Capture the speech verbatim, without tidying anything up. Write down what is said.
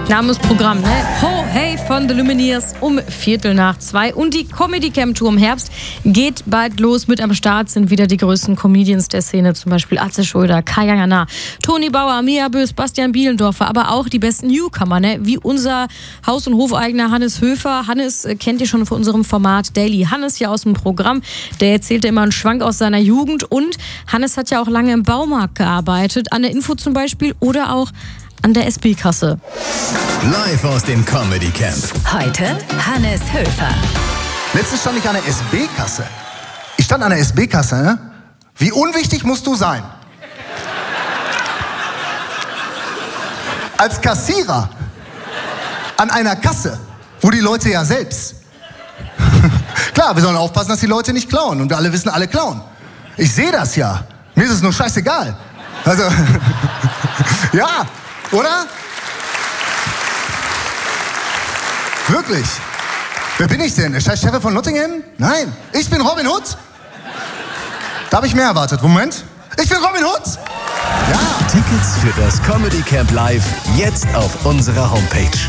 Name ist Programm, ne? Ho, hey von The Lumineers um Viertel nach zwei. Und die Comedy Camp Tour im Herbst geht bald los. Mit am Start sind wieder die größten Comedians der Szene, zum Beispiel Atze Schröder, Kaya Jana, Toni Bauer, Mia Bös, Bastian Bielendorfer, aber auch die besten Newcomer, ne? Wie unser Haus- und Hofeigner Hannes Höfer. Hannes äh, kennt ihr schon von unserem Format Daily Hannes hier aus dem Programm. Der erzählte immer einen Schwank aus seiner Jugend. Und Hannes hat ja auch lange im Baumarkt gearbeitet, an der Info zum Beispiel oder auch an der S B-Kasse. Live aus dem Comedy Camp. Heute Hannes Höfer. Letztens stand ich an der S B-Kasse. Ich stand an der S B-Kasse, ne? Wie unwichtig musst du sein? Als Kassierer an einer Kasse, wo die Leute ja selbst... Klar, wir sollen aufpassen, dass die Leute nicht klauen. Und wir alle wissen, alle klauen. Ich sehe das ja. Mir ist es nur scheißegal. Also, ja, oder? Wirklich? Wer bin ich denn? Der scheiß Sheriff von Nottingham? Nein, ich bin Robin Hood. Da habe ich mehr erwartet. Moment. Ich bin Robin Hood. Ja. Tickets für das Comedy Camp Live jetzt auf unserer Homepage.